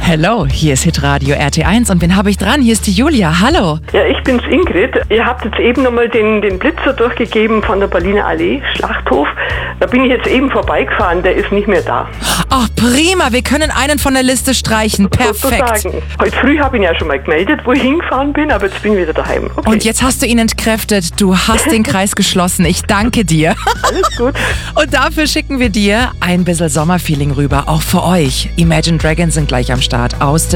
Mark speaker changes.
Speaker 1: Hello, hier ist Hitradio RT1 und wen habe ich dran? Hier ist die Julia. Hallo.
Speaker 2: Ja, ich bin's Ingrid. Ihr habt jetzt eben nochmal den Blitzer durchgegeben von der Berliner Allee, Schlachthof. Da bin ich jetzt eben vorbeigefahren, der ist nicht mehr da.
Speaker 1: Ach, prima, wir können einen von der Liste streichen. Perfekt.
Speaker 2: Sozusagen. Heute früh habe ich ihn ja schon mal gemeldet, wo ich hingefahren bin, aber jetzt bin ich wieder daheim. Okay.
Speaker 1: Und jetzt hast du ihn entkräftet. Du hast den Kreis geschlossen. Ich danke dir.
Speaker 2: Alles gut.
Speaker 1: Und dafür schicken wir dir ein bisschen Sommerfeeling rüber, auch für euch. Imagine Dragons sind gleich am Start aus